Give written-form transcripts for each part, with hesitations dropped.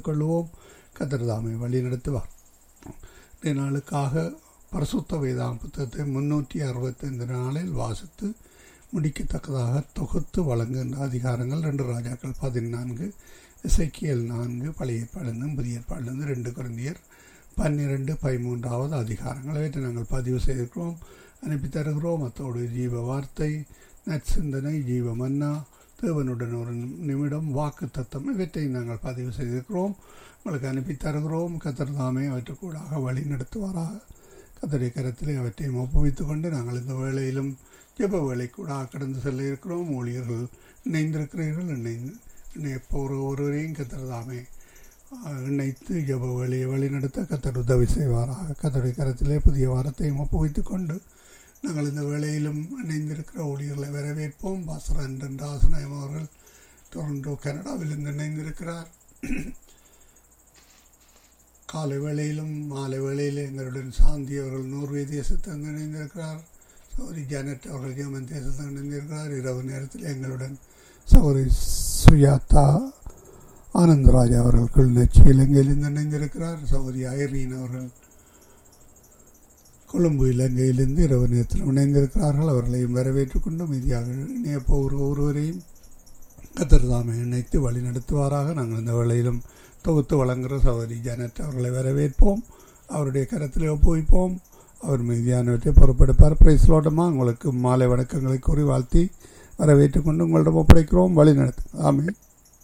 ஒப்புவித்துக் கொள்வோம். கர்த்தர் தாமே வழி நடத்துவார். இன்றைய நாளுக்காக பரிசுத்த வேதாகம புத்தகத்தை 365 நாளில் வாசித்து முடிக்கத்தக்கதாக தொகுத்து வழங்குகின்ற அதிகாரங்கள் 2 ராஜாக்கள் 14, எசேக்கியேல் 4, பழைய ஏற்பாடிலிருந்தும் புதிய ஏற்பாடிலிருந்து 2 கொரிந்தியர் 12, 13 அதிகாரங்கள். இவற்றை நாங்கள் பதிவு செய்திருக்கிறோம், அனுப்பி தருகிறோம். அத்தோடு ஜீவ வார்த்தை, நற்சிந்தனை, ஜீவ மன்னா, தேவனுடன் ஒரு நிமிடம், வாக்கு தத்தம் இவற்றை நாங்கள் பதிவு செய்திருக்கிறோம், உங்களுக்கு அனுப்பி தருகிறோம். கர்த்தர் தாமே அவற்றுக்கூடாக வழி நடத்துவாராக. கர்த்தருடைய கரத்திலே அவற்றையும் ஒப்புவித்துக் கொண்டு நாங்கள் இந்த வேளையிலும் ஜெப வேலை கூட கடந்து செல்ல இருக்கிறோம். ஊழியர்கள் இணைந்திருக்கிறீர்கள். ஒருவரையும் கர்த்தர் தாமே இணைத்து ஜெப வேலையை வழி நடத்த கர்த்தர் உதவி செய்வாராக. கர்த்தருடைய கரத்திலே புதிய வாரத்தையும் ஒப்புவித்துக் கொண்டு நாங்கள் இந்த வேளையிலும் இணைந்திருக்கிற ஊழியர்களை வரவேற்போம். பாஸ்டர் அண்டன் ராசநாயம் அவர்கள் டொரண்டோ கனடாவிலிருந்து இணைந்திருக்கிறார். காலை வேளையிலும் மாலை வேளையில் எங்களுடன் சாந்தி அவர்கள் நோர்வே தேசத்திலிருந்து இணைந்திருக்கிறார். சௌரி ஜானட் அவர்கள் ஜெர்மன் தேசத்தில் இணைந்திருக்கிறார். இரவு நேரத்தில் எங்களுடன் சௌரி சுயாத்தா ஆனந்தராஜா அவர்கள் கிளிநொச்சி இலங்கையிலிருந்து இணைந்திருக்கிறார். சௌரி ஐரீன் அவர்கள் கொழும்பு இலங்கையிலிருந்து இரவு நேரத்தில் இணைந்திருக்கிறார்கள். அவர்களையும் வரவேற்றுக் கொண்டு மீதியாக இணையப்போ ஒருவரையும் கர்த்தர் தாமே இணைத்து வழி நடத்துவாராக. நாங்கள் இந்த வேளையிலும் தொகுத்து வழங்குகிற சௌரி ஜானட் அவர்களை வரவேற்போம், அவருடைய கரத்தில் ஒப்புவிப்போம். அவர் மீதியானவற்றை பொறுப்பெடுப்பார். பிரைஸ் லோட்டமா உங்களுக்கு மாலை வணக்கங்களை கூறி வாழ்த்தி வரவேற்றுக் கொண்டு உங்களிடம் ஒப்படைக்கிறோம். வழி நடத்து. ஆமென்.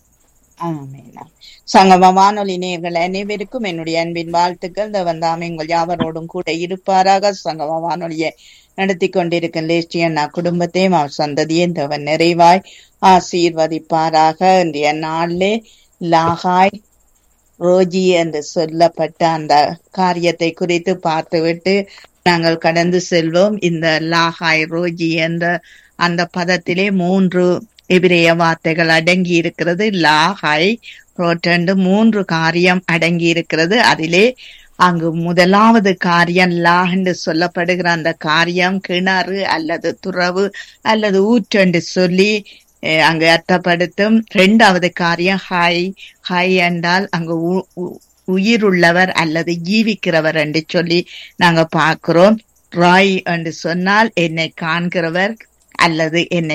சங்கம வானொலி நேயர்கள் அனைவருக்கும் என்னுடைய அன்பின் வாழ்த்துக்கள். தேவன் தாமே உங்கள் யாவரோடும் கூட இருப்பாராக. சங்கம வானொலியை நடத்தி கொண்டிருக்கும் லேஸ்டியன் குடும்பத்தையும் அவர் சந்ததியும் தேவன் நிறைவாய் ஆசீர்வதிப்பாராக. இன்றைய நாளிலே லாகாய் ரோஜி என்று சொல்லப்பட்ட அந்த காரியத்தை குறித்து பார்த்துவிட்டு நாங்கள் கடந்து செல்வோம். இந்த லாகாய் ரோஜி என்ற அந்த பதத்திலே 3 எபிரேய வார்த்தைகள் அடங்கி இருக்கிறது. லாகாய் ரோட்டண்டு 3 காரியம் அடங்கி இருக்கிறது. அதிலே அங்கு முதலாவது காரியம் லா என்று சொல்லப்படுகிற அந்த காரியம் கிணறு அல்லது துறவு அல்லது ஊற்றென்று சொல்லி அங்கு அர்த்தப்படுத்தும். 2வது காரியம் ஹை என்றால் அங்கு உயிருள்ளவர் அல்லது ஜீவிக்கிறவர் என்று சொல்லி நாங்க பார்க்கிறோம். ராய் என்று சொன்னால் என்னை காண்கிறவர் அல்லது என்னை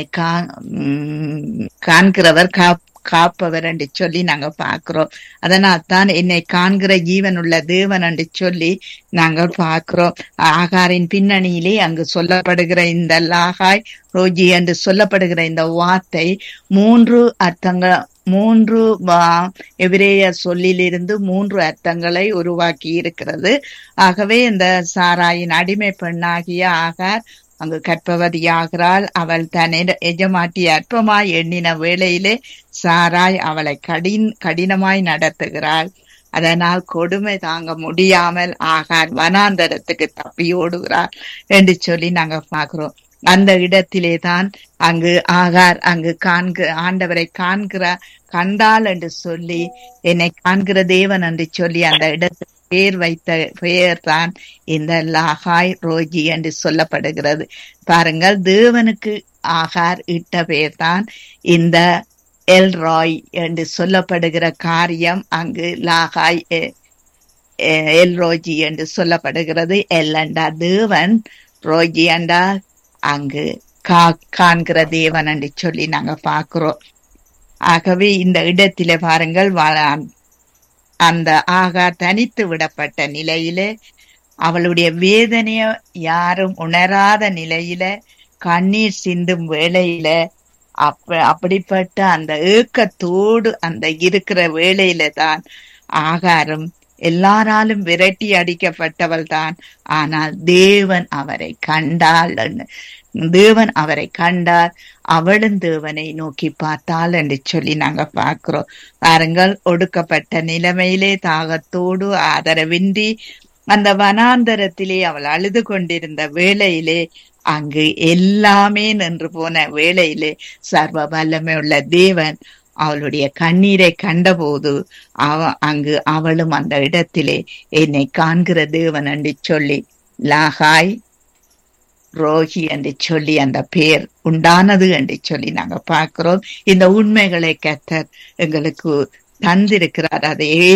காண்கிறவர் காப்பவர் என்று சொல்லி நாங்க பார்க்கிறோம். அதனால் தான் என்னை காண்கிற ஜீவன் உள்ள தேவன் என்று சொல்லி நாங்கள் பார்க்கிறோம். ஆகாரின் பின்னணியிலே அங்கு சொல்லப்படுகிற இந்த லாகாய் ரோஜி என்று சொல்லப்படுகிற இந்த வார்த்தை 3 அர்த்தங்கள், 3 எபிரேய சொல்லிலிருந்து 3 அர்த்தங்களை உருவாக்கி இருக்கிறது. ஆகவே இந்த சாராயின் அடிமை பெண்ணாகிய ஆகார் அங்கு கற்பவதியாகிறாள். அவள் தன் எஜமாட்டி அற்பமாய் எண்ணின வேளையிலே சாராய் அவளை கடினமாய் நடத்துகிறாள். அதனால் கொடுமை தாங்க முடியாமல் ஆகார் வனாந்தரத்துக்கு தப்பி ஓடுகிறார் என்று சொல்லி நாங்க பார்க்கிறோம். அந்த இடத்திலே தான் அங்கு ஆகார் அங்கு ஆண்டவரை கண்டாள் என்று சொல்லி என்னை காண்கிற தேவன் என்று சொல்லி அந்த இடத்தில் பெயர் வைத்த பெயர் தான் இந்த லாகாய் ரோஜி என்று சொல்லப்படுகிறது. பாருங்கள், தேவனுக்கு ஆகார் இட்ட பெயர் தான் இந்த எல் ராய் என்று சொல்லப்படுகிற காரியம். அங்கு லாகாய் எல் ரோஜி என்று சொல்லப்படுகிறது. எல் என்றா தேவன், ரோஜி என்றா அங்கு காண்கிற தேவன் என்று சொல்லி நாங்க பார்க்கிறோம். ஆகவே இந்த இடத்திலே பாருங்கள், அந்த ஆகார் தனித்து விடப்பட்ட நிலையிலே, அவளுடைய வேதனைய யாரும் உணராத நிலையில, கண்ணீர் சிந்தும் வேளையில, அப்படிப்பட்ட அந்த ஏக்கத்தோடு அந்த இருக்கிற வேளையில தான் ஆகாரும் எல்லாராலும் விரட்டி அடிக்கப்பட்டவள் தான். ஆனால் தேவன் அவரை கண்டாள். தேவன் அவரை கண்டார், அவளும் தேவனை நோக்கி பார்த்தாள் என்று சொல்லி நாங்க பார்க்கிறோம். பாருங்கள், ஒடுக்கப்பட்ட நிலைமையிலே தாகத்தோடு ஆதரவின்றி அந்த வனாந்தரத்திலே அவள் அழுது கொண்டிருந்த வேளையிலே, அங்கு எல்லாமே நின்று போன வேளையிலே சர்வ வல்லமை உள்ள தேவன் அவளுடைய கண்ணீரை கண்டபோது அங்கு அவளும் அந்த இடத்திலே என்னை காண்கிற தேவன் என்று சொல்லி லாகாய் ரோஹி என்று சொல்லி அந்த பேர் உண்டானது என்று சொல்லி நாங்க பார்க்கிறோம். இந்த உண்மைகளை கர்த்தர் எங்களுக்கு தந்திருக்கிறார். அதை